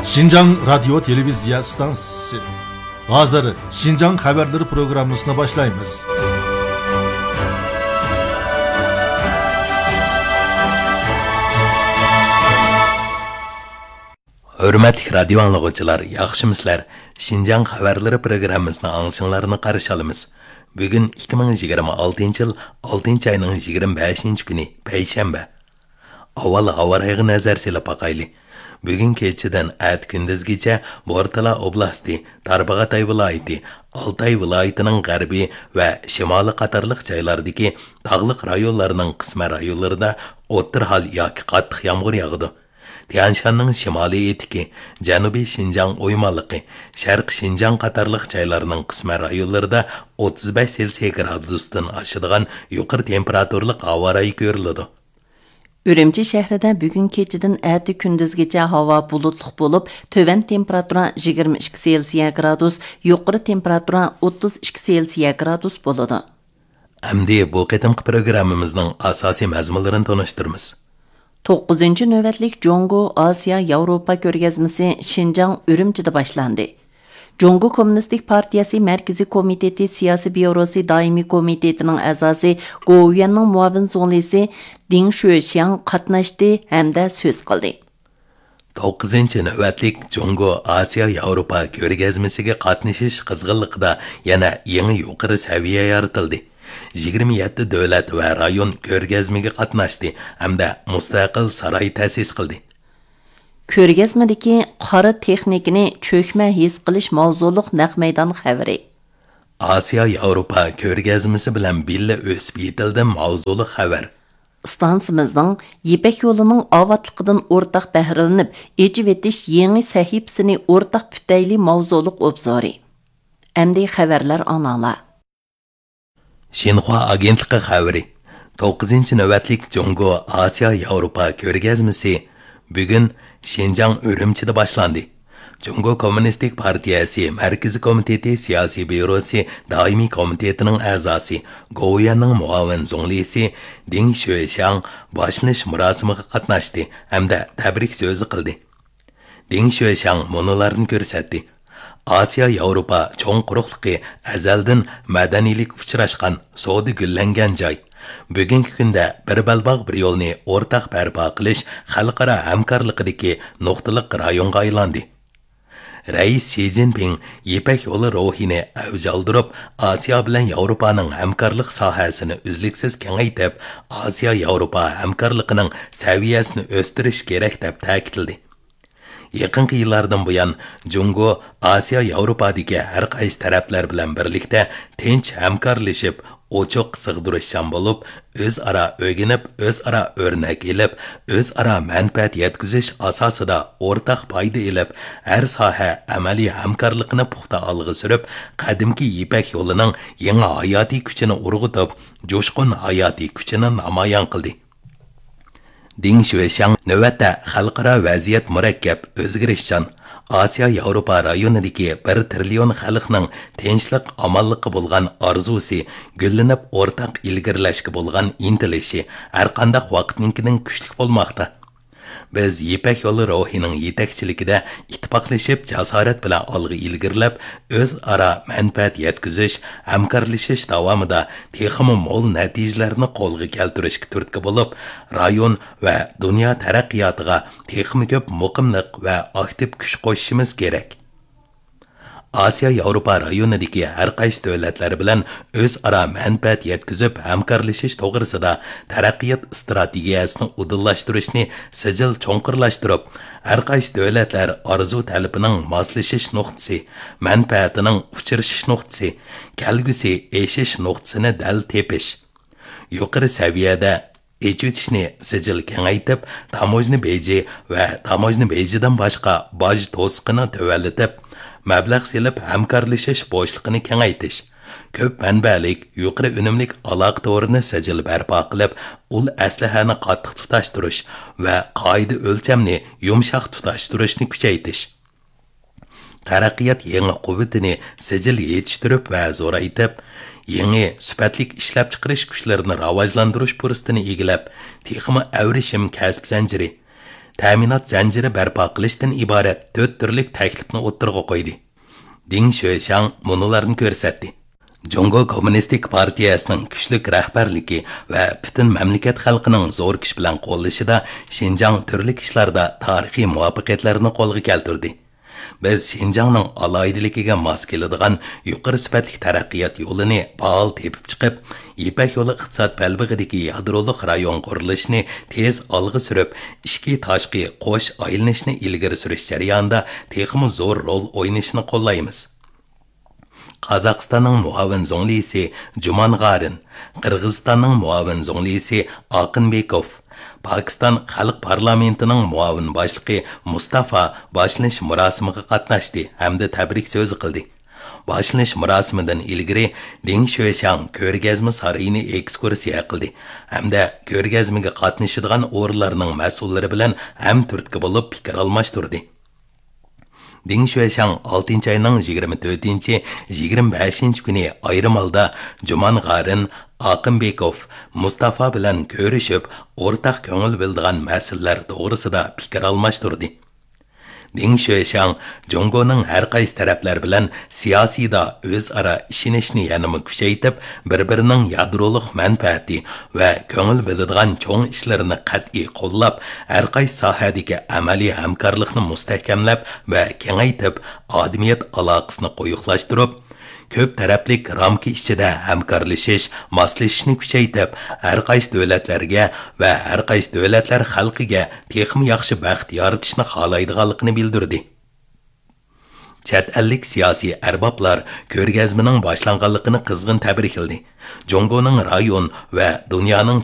Şinjan Radyo Televizya Stansiyası. Hazır Şinjan Haberleri programmasına başlayınız. Hürmetli radyo anlıqçılar, yaxşımıslar? Şinjan Haberleri programmasını anlaşınlarını qarşı alımız. Bugün 2026 yıl 6. ayının 25. günü, Peyşembe. Avval hava rayığı nazar silip bakaylı. Bugün keçiden at gündüzgece Bortala Oblasti, Tarbağatay vilayeti, Altay vilayetinin garbi ve şimali qatarlıq çaylardaki dağlıq rayonlarının qisma rayonlarında o'ttir hal yoki qattiq yağmur yağdı. Tianshanning shimoliy etiki, Janubiy Shinjang o'ymonliqi, Sharq Shinjang qatarlıq çaylarının qisma rayonlarida 35 Selsiy gradusdan oshadigan yuqori temperaturliq havo rayi ko'riladi. Ürümçi şehrida bugün keçidin äti gündüzgece hava bulutluq bolup, töven temperatura 22 Selsiy gradus, yuqori temperatura 32 Selsiy gradus boladı. Amdi bu qitimqi programmamizning asosiy mazmunlarini tanıştırmız. 9. növbetlik Jongo Asiya Avropa ko'rgazmasi Şinjan Ürümçide başlandı. Jongo Komünistik Partiyasi Merkezi Komiteti Siyasi Bürosu Daimi Komitetining a'zosi Go'yanning muavin zonlisi Ding Shuexiang qatnashdi hamda so'z qildi. 9. növbetlik Jongo Asiya Avropa ko'rgazmasiga qatnashish qizg'inligida yana yangi yuqori saviya yaratildi. 27 davlat va rayon ko'rgazmaga qatnashdi hamda mustaqil saroy ta'sis qildi. Ko'rgazmadagi qora texnikani cho'kma his qilish mavzuliq naq maydon xabari. Asiya Avropa ko'rgazmasi bilan billa o'sib yetildi mavzuliq xabar. Stansimizning Yipak yo'lining ovatliqidan o'rtaq bahrilanib, echib etish yangi sahifasini o'rtaq putayli mavzuliq obzori. Endi xabarlar anala. Xinhua agentligi xabari. 9. navbatlik Jongo Asiya Avropa ko'rgazmasi bugun Şinjan Ürümçide başlandı. Jongo Komünistik Partiyasi Merkezi Komiteti Siyasi Bürosu Daimi Komitetinin a'zosi Go'yanning muavin zonlisi Ding Shuexiang boshlanish murosimiga qatnashdi hamda tabrik so'zi qildi. Ding Shuexiang monolarni ko'rsatdi. Asiya Avropa cho'ng quruqligi azaldan madaniylik uchrashgan, savdo gullangan joy. Bugungi kunda bir balbog' bir yo'lni o'rtaq barpo qilish xalqaro hamkorlikdagi nuqtaliq rayonga aylandi. Rais Xi Jinping Yipak yo'li ruhini avj oldirib, Asiya bilan Yevropaning hamkorlik sohasini uzluksiz kengaytirib, Asiya Yevropa hamkorligining saviyasini o'stirish kerak deb ta'kidladi. Yaqinqi yillardan buyon Jongo Asiya Yevropadagi har qaysi taraflar bilan birlikda tinch hamkorlashib, ochiq sig'dirishchan bo'lib, o'zaro o'rganib, o'zaro o'rnak elib, o'zaro manfaat yetkazish asosida o'rtaq foyda elib, har soha amaliy hamkorlikni puxta olg'a surib, qadimki Yipak yo'lining yangi hayotiy kuchini urg'utib, jo'shqin hayotiy kuchini namoyon qildi. Ding Shuexiang navbatda xalqaro vaziyat murakkab, o'zgarishchan, Asiya Yevropa rayonidagi 1 trillion xalqning tinchlik, omonlikka bo'lgan orzusi, gullanib o'rtaq ilgirlashga bo'lgan intilishi har qanday vaqtninkining kuchli bo'lmoqda. Biz Yipak yo'li ruhining yetakchiligida ittifoqlashib, jasorat bilan olg'a ilgirlab, o'zaro manfaat yetkazish, hamkorlashish davomida texmi mo'l natijalarni qo'lga keltirishga turtki bo'lib, rayon va dunyo taraqqiyotiga texmi ko'p muqimlik va aktiv kuch qo'shishimiz kerak. Asiya Yevropa rayonidagi har qaysi davlatlar bilan o'zaro manfaat yetkazib hamkorlashish to'g'risida taraqqiyot strategiyasini udillashtirishni sijil cho'nqirlashtirib, har qaysi davlatlar orzu talabining moslashish nuqtasi, manfaatining uchrashish nuqtasi, kelgusi eshish nuqtasini dal tepish. Yuqori saviyada echitishni sijil kengaytib, tamojni beji va tamojni bejidan boshqa boj to'siqini tuvallatib, mablag' selib hamkorlashish bo'shliqini kengaytish, ko'p manbalik, yuqori unumlik aloqa to'rini sijil barpo qilib, ul aslahani qattiq tutashtirish va qoida o'lchamni yumshoq tutashtirishni kuchaytirish. Taraqqiyot yangi quvvatini sijil yetishtirib va zo'raytib, yangi sifatlik ishlab chiqarish kuchlarini rivojlantirish fursatini egallab, texmi avrishim kasb zanjiri ta'minot zanjiri barpo qilishdan iborat 4 turli taklifni o'ttirg'a qo'ydi. Ding Xuexiang munolarni ko'rsatdi. Jungo Kommunistik partiyasining kuchli rahbarligi va butun mamlakat xalqining zo'r kuch bilan qo'llashida Xinjiang turli ishlarda tarixiy muvaffaqiyatlarni qo'lga keltirdi. Biz Xinjiangning aloyidaligiga mos keladigan yuqori sifatli taraqqiyot yo'lini faol tepib chiqib, Ipak yo'li iqtisod palbig'idagi yadroliq rayon qurilishini tez olg'a surib, ichki tashqi qo'sh aylanishni ilgari surish jarayonida texmi zo'r rol o'ynashini qo'llaymiz. Qozog'istonning muavin zonglisi Juman G'arin, Qirg'izistonning muavin zonglisi Aqinbekov, Pokiston Xalq parlamentining muavin boshlig'i Mustafa boshlanish murosimiga qatnashdi hamda tabrik so'zi qildi. Boshlanish murosimidan ilgari Ding Xuexiang ko'rgazma saroyini ekskursiya qildi hamda ko'rgazmaga qatnashadigan o'rinlarning mas'ullari bilan ham turtki bo'lib fikr almashtirdi. Ding Xuexiang 6 ayning 24-25 kuni ayrim holda Juman G'arin, Aqinbekov, Mustafa bilan ko'rishib, o'rtaq ko'ngil bildigan masalalar to'g'risida fikr almashtirdi. Ding Xuexiang Jungoning har qaysi taraflar bilan siyosiyda o'zaro ishonishni yanada kuchaytirib, bir-birining yadroliq manfaati va ko'ngil biladigan cho'ng ishlarini qat'iy qo'llab, har qaysi sohadagi amaliy hamkorlikni mustahkamlab va kengaytirib, odamiyat aloqasini qo'yiqlashtirib, ko'p taraflik ramki ichida hamkorlashish, moslashishni kuchaytirib, har qaysi davlatlarga va har qaysi davlatlar xalqiga texmi yaxshi baxt yaratishni xohlaydiganligini bildirdi. Chet ellik siyosiy arboblar ko'rgazmaning boshlanganligini qizg'in tabrikladi. Jungoning rayon va dunyoning